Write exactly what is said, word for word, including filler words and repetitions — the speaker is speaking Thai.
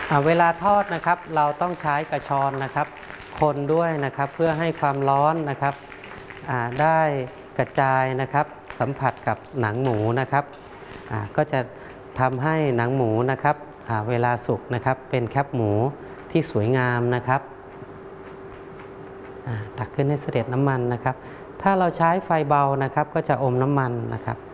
เวลาทอดนะครับเราต้องใช้กระชอนนะครับคนด้วยนะครับเพื่อให้ความร้อนนะครับได้กระจายนะครับสัมผัสกับหนังหมูนะครับก็จะทำให้หนังหมูนะครับเวลาสุกนะครับเป็นแคบหมูที่สวยงามนะครับตักขึ้นให้เสด็จน้ำมันนะครับถ้าเราใช้ไฟเบานะครับก็จะอมน้ำมันนะครับ